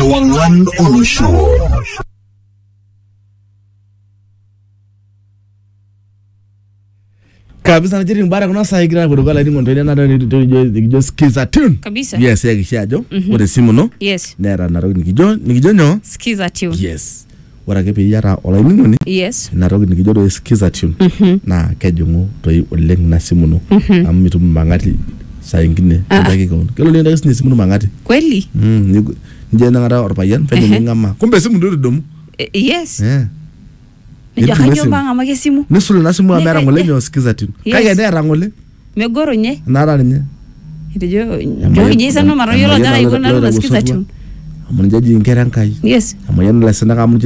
Ewang'an Olosho. Kabisa najiri mbara kuna saa hikira kutoka la ndingo ndoni na nikijo skiza tune. Kabisa. Yes, ya kishajo. Ode simu no. Yes. Nera na rogi nikijo nyo. Skiza tune. Yes. Wara kepe yara ola ndingo ni. Yes. Na rogi nikijo do skiza tune. Na kejungu toi oleng na simu no. Amitu mangati saa ingine ndaki kaona. Kelo lenda kisi ni simu no mangati. Kweli? Nje na ngara orpayan fenye ngama. Kumbe simu ndori domu. Yes. Yeah. Njakanyo banga make simu. Nisulu na simu amera ngole nyo skiza tune. Kaya nera ngole. Megoro nye. Nara nye. Itijo. Jogi jisa no maro yolo dara iko na skiza tune. Amun jaji ngera nkai. Yes. Amun la sana kamun